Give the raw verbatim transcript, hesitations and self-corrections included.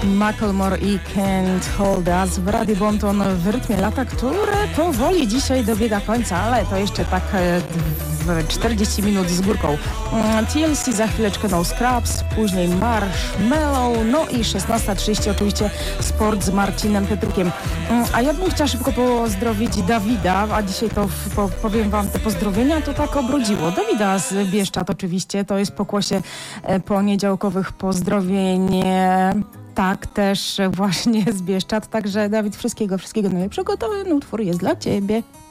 Macklemore i Can't Hold Us w Radiu Bonton w rytmie lata, które powoli dzisiaj dobiega końca, ale to jeszcze tak w czterdzieści minut z górką. T L C za chwileczkę No Scrubs, później Marshmallow, no i szesnasta trzydzieści oczywiście sport z Marcinem Petrukiem. A ja bym chciała szybko pozdrowić Dawida, a dzisiaj to w, po, powiem wam te pozdrowienia, to tak obrodziło. Dawida z Bieszczad oczywiście, to jest pokłosie poniedziałkowych pozdrowień. Tak, też właśnie z Bieszczad, także Dawid, wszystkiego, wszystkiego najlepszego, to ten utwór jest dla ciebie.